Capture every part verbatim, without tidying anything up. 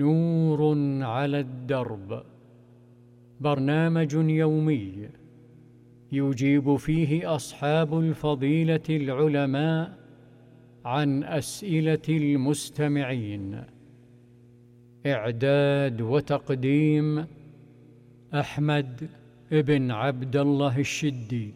نور على الدرب، برنامج يومي يجيب فيه أصحاب الفضيلة العلماء عن أسئلة المستمعين. إعداد وتقديم أحمد بن عبد الله الشدي.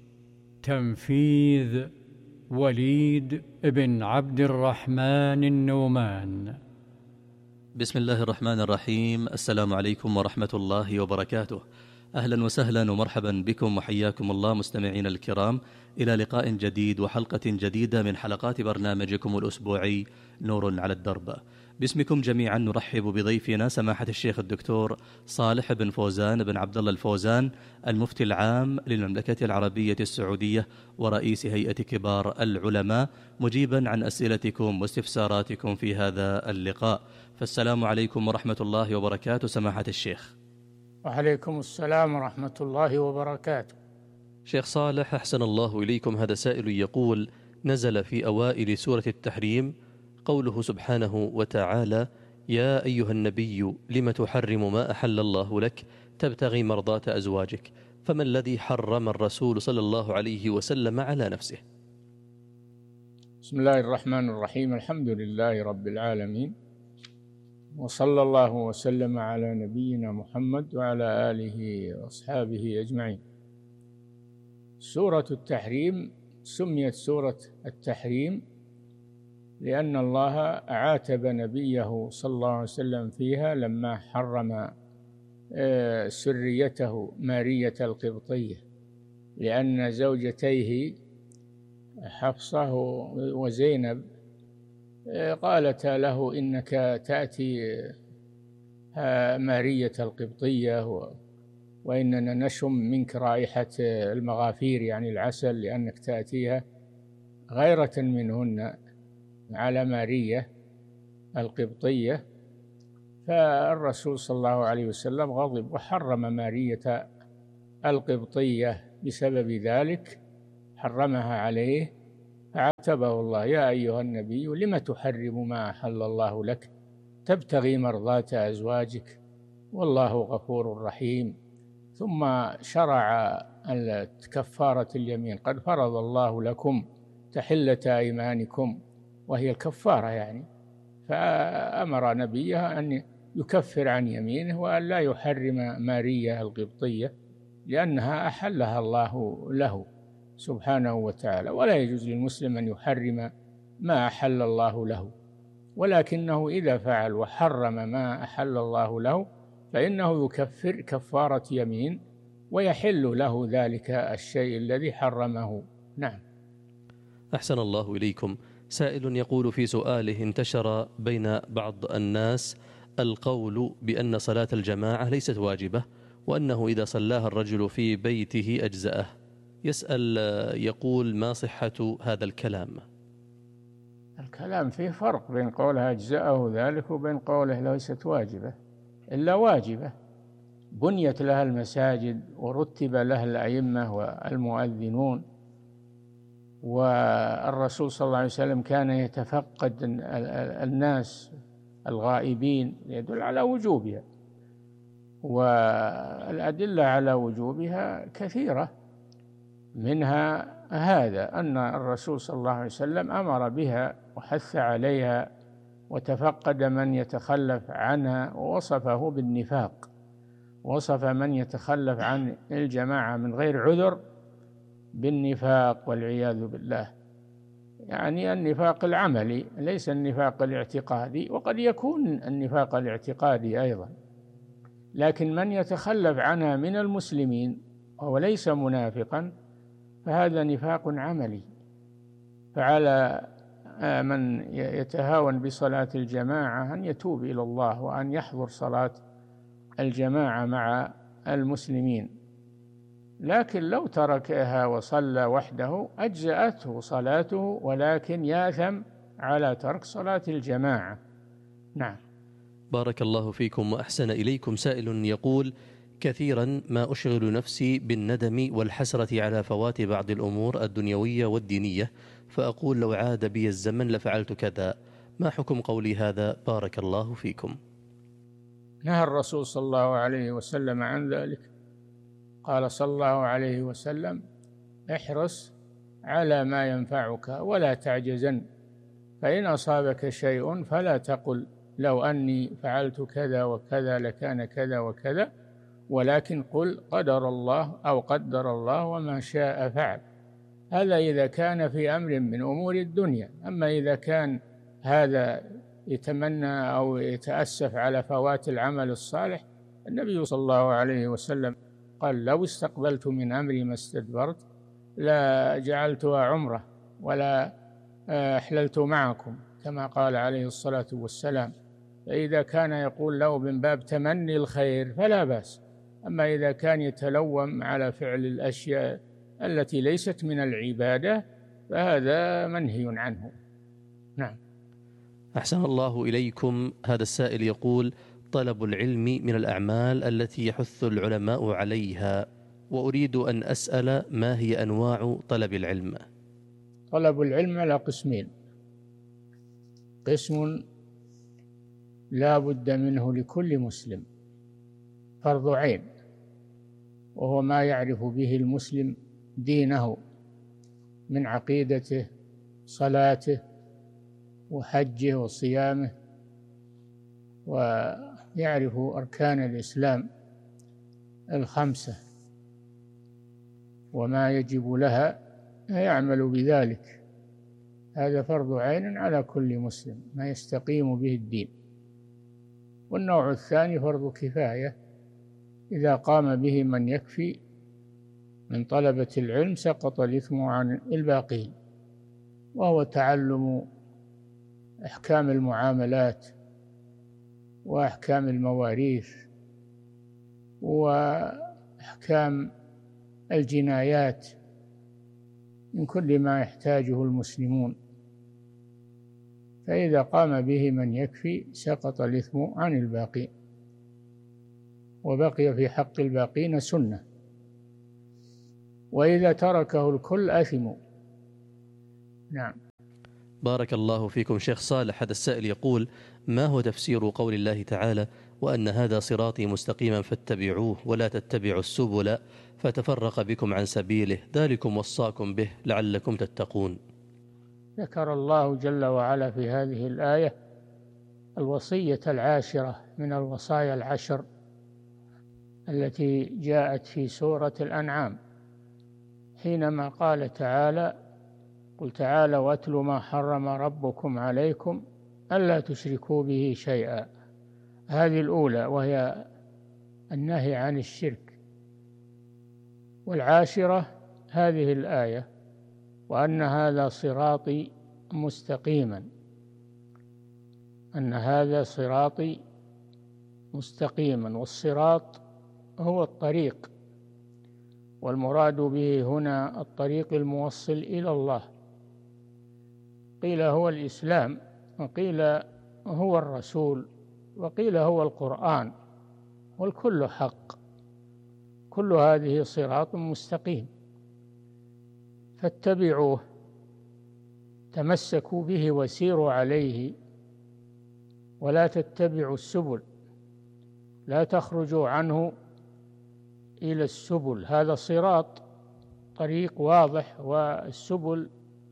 تنفيذ وليد بن عبد الرحمن النومان. بسم الله الرحمن الرحيم. السلام عليكم ورحمة الله وبركاته. أهلا وسهلا ومرحبا بكم وحياكم الله مستمعين الكرام إلى لقاء جديد وحلقة جديدة من حلقات برنامجكم الأسبوعي نور على الدرب. باسمكم جميعا نرحب بضيفنا سماحة الشيخ الدكتور صالح بن فوزان بن عبد الله الفوزان، المفتي العام للمملكة العربية السعودية ورئيس هيئة كبار العلماء، مجيبا عن أسئلتكم واستفساراتكم في هذا اللقاء. فالسلام عليكم ورحمة الله وبركاته سماحة الشيخ. وعليكم السلام ورحمة الله وبركاته. شيخ صالح أحسن الله إليكم، هذا سائل يقول: نزل في أوائل سورة التحريم قوله سبحانه وتعالى: يا أيها النبي لم تحرم ما أحل الله لك تبتغي مرضات أزواجك، فما الذي حرم الرسول صلى الله عليه وسلم على نفسه؟ بسم الله الرحمن الرحيم. الحمد لله رب العالمين، وصلى الله وسلم على نبينا محمد وعلى آله وأصحابه أجمعين. سورة التحريم سميت سورة التحريم لأن الله عاتب نبيه صلى الله عليه وسلم فيها لما حرم سريته مارية القبطية، لأن زوجتيه حفصة وزينب قالتا له: إنك تأتي مارية القبطية وإننا نشم منك رائحة المغافير، يعني العسل، لأنك تأتيها غيرة منهن على مارية القبطية. فالرسول صلى الله عليه وسلم غضب وحرم مارية القبطية بسبب ذلك، حرمها عليه، فعاتبه الله: يا أيها النبي لم تحرم ما أحل الله لك تبتغي مرضات أزواجك والله غفور رحيم. ثم شرع كفارة اليمين: قد فرض الله لكم تحلة أيمانكم، وهي الكفارة يعني. فأمر نبيه أن يكفر عن يمينه وأن لا يحرم مارية القبطية لأنها أحلها الله له سبحانه وتعالى، ولا يجوز للمسلم أن يحرم ما أحل الله له، ولكنه إذا فعل وحرم ما أحل الله له فإنه يكفر كفارة يمين ويحل له ذلك الشيء الذي حرمه. نعم. أحسن الله إليكم. سائل يقول في سؤاله: انتشر بين بعض الناس القول بأن صلاة الجماعة ليست واجبة، وأنه إذا صلاها الرجل في بيته أجزأه. يسأل يقول: ما صحة هذا الكلام؟ الكلام فيه فرق بين قوله أجزأه ذلك وبين قوله ليست واجبة، إلا واجبة بنيت لها المساجد ورتب لها الأئمة والمؤذنون، والرسول صلى الله عليه وسلم كان يتفقد الناس الغائبين، يدل على وجوبها، والأدلة على وجوبها كثيرة، منها هذا أن الرسول صلى الله عليه وسلم أمر بها وحث عليها وتفقد من يتخلف عنها، ووصفه بالنفاق، وصف من يتخلف عن الجماعة من غير عذر بالنفاق والعياذ بالله، يعني النفاق العملي ليس النفاق الاعتقادي، وقد يكون النفاق الاعتقادي أيضا، لكن من يتخلف عنها من المسلمين وهو ليس منافقا فهذا نفاق عملي. فعلى من يتهاون بصلاة الجماعة أن يتوب إلى الله وأن يحضر صلاة الجماعة مع المسلمين، لكن لو تركها وصلى وحده أجزأته صلاته، ولكن ياثم على ترك صلاة الجماعة. نعم. بارك الله فيكم وأحسن إليكم. سائل يقول: كثيرا ما أشغل نفسي بالندم والحسرة على فوات بعض الأمور الدنيوية والدينية، فأقول لو عاد بي الزمن لفعلت كذا، ما حكم قولي هذا؟ بارك الله فيكم. نهى الرسول صلى الله عليه وسلم عن ذلك. قال صلى الله عليه وسلم: احرص على ما ينفعك ولا تعجزن، فإن أصابك شيء فلا تقل لو أني فعلت كذا وكذا لكان كذا وكذا، ولكن قل قدر الله أو قدر الله وما شاء فعل. هذا إذا كان في أمر من أمور الدنيا. أما إذا كان هذا يتمنى أو يتأسف على فوات العمل الصالح، النبي صلى الله عليه وسلم قال: لو استقبلت من أمري ما استدبرت لا جعلتها عمرة ولا أحللت معكم، كما قال عليه الصلاة والسلام. فإذا كان يقول له من باب تمني الخير فلا بأس. أما إذا كان يتلوم على فعل الأشياء التي ليست من العبادة فهذا منهي عنه. نعم. أحسن الله إليكم. هذا السائل يقول: طلب العلم من الأعمال التي يحث العلماء عليها، وأريد أن أسأل ما هي أنواع طلب العلم؟ طلب العلم على قسمين: قسم لا بد منه لكل مسلم، فرض عين، وهو ما يعرف به المسلم دينه من عقيدته، صلاته وحجه وصيامه، ويعرف أركان الإسلام الخمسة وما يجب لها، يعمل بذلك. هذا فرض عين على كل مسلم، ما يستقيم به الدين. والنوع الثاني فرض كفاية، إذا قام به من يكفي من طلبة العلم سقط الإثم عن الباقين، وهو تعلم أحكام المعاملات وأحكام المواريث وأحكام الجنايات من كل ما يحتاجه المسلمون. فإذا قام به من يكفي سقط الإثم عن الباقين، وبقي في حق الباقين سنة، وإذا تركه الكل أثموا. نعم. بارك الله فيكم شيخ صالح. هذا السائل يقول: ما هو تفسير قول الله تعالى: وأن هذا صراطي مستقيما فاتبعوه ولا تتبعوا السبل فتفرق بكم عن سبيله ذلكم وصاكم به لعلكم تتقون؟ ذكر الله جل وعلا في هذه الآية الوصية العاشرة من الوصايا العشر التي جاءت في سورة الأنعام، حينما قال تعالى: قل تعالوا واتل ما حرم ربكم عليكم ألا تشركوا به شيئا. هذه الأولى وهي النهي عن الشرك. والعاشرة هذه الآية: وأن هذا صراطي مستقيما، أن هذا صراطي مستقيما. والصراط هو الطريق، والمراد به هنا الطريق الموصل إلى الله. قيل هو الإسلام، وقيل هو الرسول، وقيل هو القرآن، والكل حق. كل هذه صراط مستقيم، فاتبعوه، تمسكوا به وسيروا عليه، ولا تتبعوا السبل، لا تخرجوا عنه إلى السبل. هذا صراط، طريق واضح، والسبل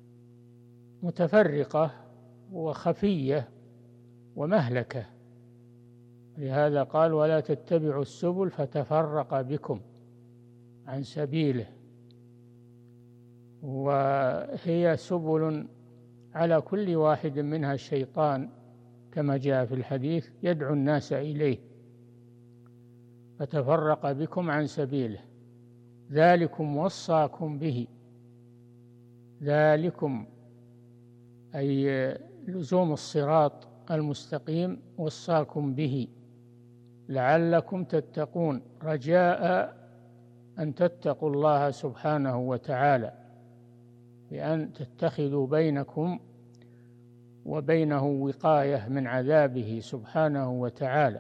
متفرقة وخفية ومهلكة. لهذا قال: ولا تتبعوا السبل فتفرق بكم عن سبيله. وهي سبل على كل واحد منها الشيطان، كما جاء في الحديث، يدعو الناس إليه، فتفرق بكم عن سبيله ذلكم وصاكم به. ذلكم أي لزوم الصراط المستقيم وصاكم به لعلكم تتقون، رجاء أن تتقوا الله سبحانه وتعالى، بأن تتخذوا بينكم وبينه وقاية من عذابه سبحانه وتعالى.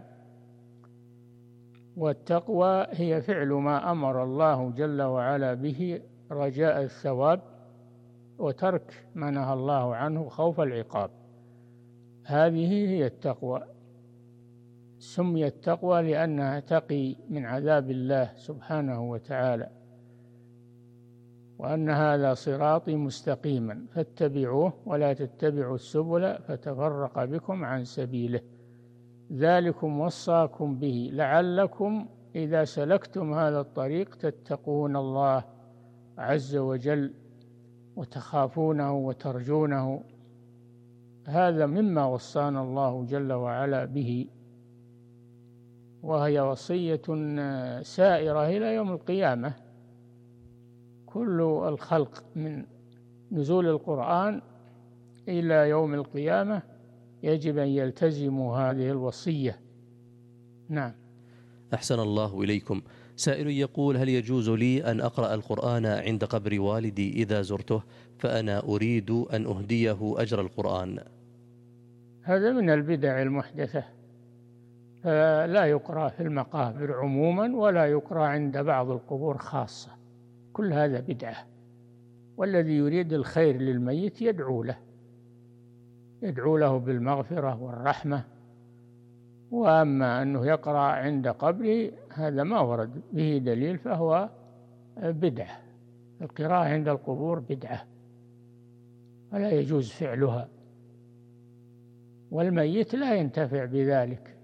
والتقوى هي فعل ما أمر الله جل وعلا به رجاء الثواب، وترك ما نهى الله عنه خوف العقاب. هذه هي التقوى. سميت تقوى لأنها تقي من عذاب الله سبحانه وتعالى، وأن هذا صراطي مستقيما فاتبعوه ولا تتبعوا السبل فتفرق بكم عن سبيله، ذلكم وصاكم به لعلكم إذا سلكتم هذا الطريق تتقون الله عز وجل وتخافونه وترجونه. هذا مما وصانا الله جل وعلا به، وهي وصية سائرة إلى يوم القيامة. كل الخلق من نزول القرآن إلى يوم القيامة يجب أن يلتزموا هذه الوصية. نعم. أحسن الله إليكم. سائل يقول: هل يجوز لي أن أقرأ القرآن عند قبر والدي إذا زرته فأنا أريد أن أهديه أجر القرآن؟ هذا من البدع المحدثة، فلا يقرأ في المقابر عموما ولا يقرأ عند بعض القبور خاصة، كل هذا بدعة. والذي يريد الخير للميت يدعو له يدعو له بالمغفرة والرحمة. وأما أنه يقرأ عند قبره هذا ما ورد به دليل، فهو بدعة. القراءة عند القبور بدعة ولا يجوز فعلها، والميت لا ينتفع بذلك.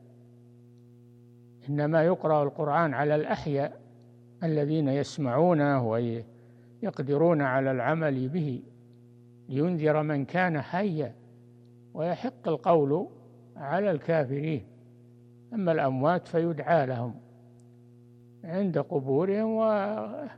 إنما يقرأ القرآن على الأحياء الذين يسمعونه ويقدرون على العمل به لينذر من كان حيا ويحق القول على الكافرين. أما الأموات فيدعى لهم عند قبورهم و...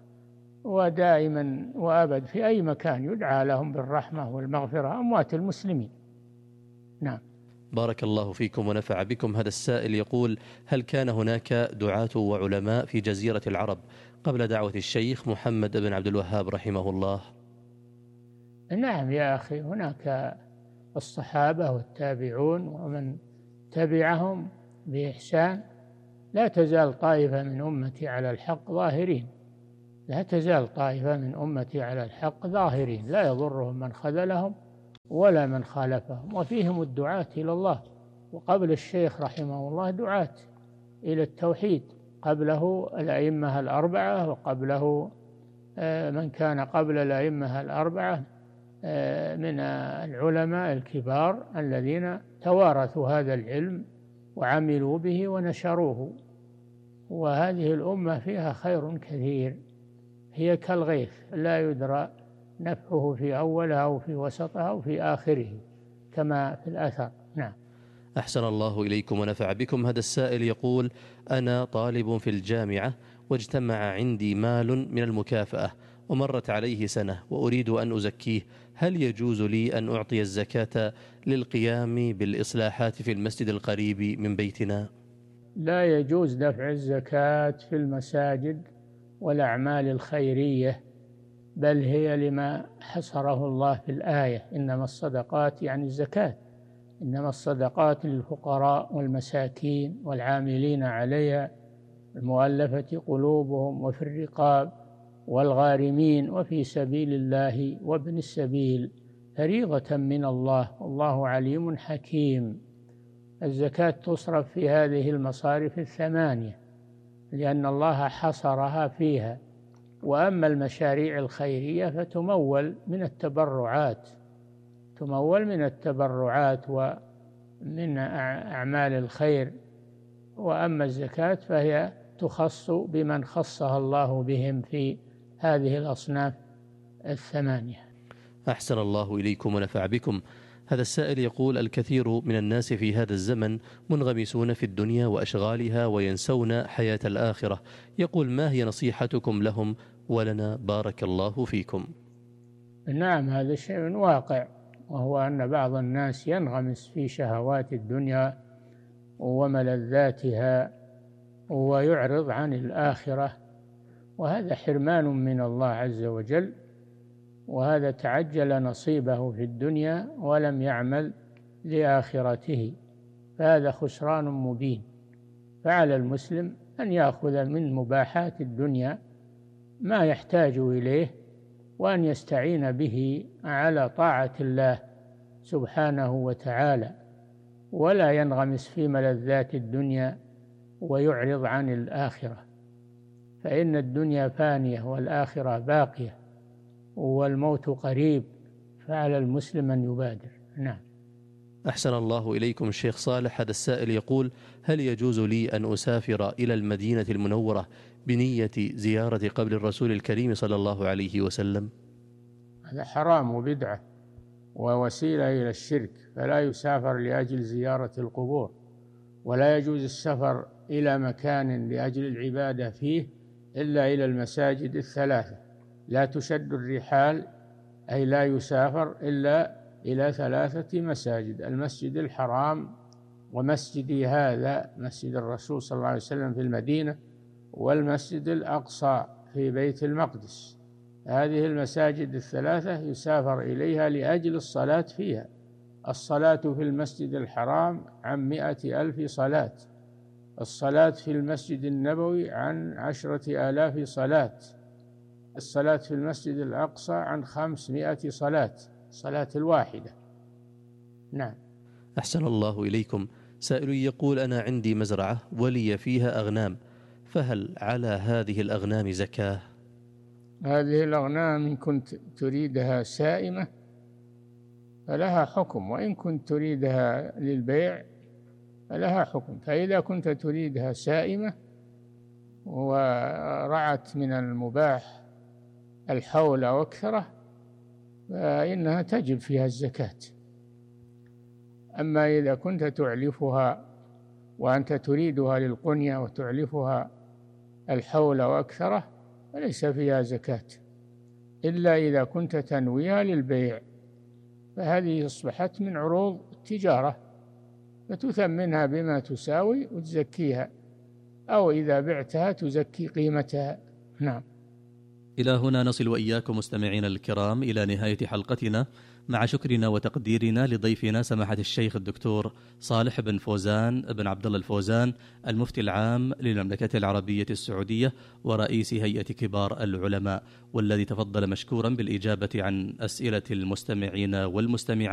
ودائما وأبد في أي مكان يدعى لهم بالرحمة والمغفرة، أموات المسلمين. نعم. بارك الله فيكم ونفع بكم. هذا السائل يقول: هل كان هناك دعاة وعلماء في جزيرة العرب قبل دعوة الشيخ محمد بن عبد الوهاب رحمه الله؟ نعم يا أخي، هناك الصحابة والتابعون ومن تبعهم بإحسان. لا تزال طائفة من أمتي على الحق ظاهرين لا تزال طائفة من أمتي على الحق ظاهرين لا يضرهم من خذلهم ولا من خالفهم، وفيهم الدعاة إلى الله. وقبل الشيخ رحمه الله دعاة إلى التوحيد، قبله الأئمة الأربعة، وقبله من كان قبل الأئمة الأربعة من العلماء الكبار الذين توارثوا هذا العلم وعملوا به ونشروه. وهذه الأمة فيها خير كثير، هي كالغيث لا يدرى نفعه في أولها أو في وسطها أو في آخره كما في الأثر. نعم. أحسن الله إليكم ونفع بكم. هذا السائل يقول: أنا طالب في الجامعة واجتمع عندي مال من المكافأة ومرت عليه سنة وأريد أن أزكيه، هل يجوز لي أن أعطي الزكاة للقيام بالإصلاحات في المسجد القريب من بيتنا؟ لا يجوز دفع الزكاة في المساجد والأعمال الخيرية، بل هي لما حصره الله في الآية: إنما الصدقات يعني الزكاة، إنما الصدقات للفقراء والمساكين والعاملين عليها المؤلفة قلوبهم وفي الرقاب والغارمين وفي سبيل الله وابن السبيل فريضة من الله والله عليم حكيم. الزكاة تصرف في هذه المصارف الثمانية لأن الله حصرها فيها. وأما المشاريع الخيرية فتمول من التبرعات تمول من التبرعات ومن أعمال الخير. وأما الزكاة فهي تخص بمن خصها الله بهم في هذه الأصناف الثمانية. أحسن الله إليكم ونفع بكم. هذا السائل يقول: الكثير من الناس في هذا الزمن منغمسون في الدنيا وأشغالها وينسون حياة الآخرة، يقول: ما هي نصيحتكم لهم ولنا بارك الله فيكم؟ نعم، هذا شيء واقع، وهو أن بعض الناس ينغمس في شهوات الدنيا وملذاتها ويعرض عن الآخرة، وهذا حرمان من الله عز وجل، وهذا تعجل نصيبه في الدنيا ولم يعمل لآخرته، فهذا خسران مبين. فعلى المسلم أن يأخذ من مباحات الدنيا ما يحتاج إليه وأن يستعين به على طاعة الله سبحانه وتعالى، ولا ينغمس في ملذات الدنيا ويعرض عن الآخرة، فإن الدنيا فانية والآخرة باقية والموت قريب، فعلى المسلم أن يبادر. نعم. أحسن الله إليكم الشيخ صالح. هذا السائل يقول: هل يجوز لي أن أسافر إلى المدينة المنورة بنية زيارة قبر الرسول الكريم صلى الله عليه وسلم؟ هذا حرام وبدعة ووسيلة إلى الشرك، فلا يسافر لأجل زيارة القبور، ولا يجوز السفر إلى مكان لأجل العبادة فيه إلا إلى المساجد الثلاثة. لا تشد الرحال، أي لا يسافر إلا إلى ثلاثة مساجد: المسجد الحرام، ومسجدي هذا مسجد الرسول صلى الله عليه وسلم في المدينة، والمسجد الأقصى في بيت المقدس. هذه المساجد الثلاثة يسافر إليها لأجل الصلاة فيها. الصلاة في المسجد الحرام عن مئة ألف صلاة، الصلاة في المسجد النبوي عن عشرة آلاف صلاة، الصلاة في المسجد الأقصى عن خمسمائة صلاة، صلاة الواحدة. نعم. أحسن الله إليكم. سائل يقول: أنا عندي مزرعة ولي فيها أغنام، فهل على هذه الأغنام زكاة؟ هذه الأغنام إن كنت تريدها سائمة فلها حكم، وإن كنت تريدها للبيع فلها حكم. فإذا كنت تريدها سائمة ورعت من المباح الحول وأكثره فإنها تجب فيها الزكاة. أما إذا كنت تعلفها وأنت تريدها للقنية وتعلفها الحول وأكثره فليس فيها زكاة، إلا إذا كنت تنويها للبيع، فهذه أصبحت من عروض التجارة فتثمنها بما تساوي وتزكيها، أو إذا بعتها تزكي قيمتها. نعم. إلى هنا نصل وإياكم مستمعين الكرام إلى نهاية حلقتنا، مع شكرنا وتقديرنا لضيفنا سماحة الشيخ الدكتور صالح بن فوزان بن عبد الله الفوزان، المفتي العام للمملكة العربية السعودية ورئيس هيئة كبار العلماء، والذي تفضل مشكورا بالإجابة عن أسئلة المستمعين والمستمعات.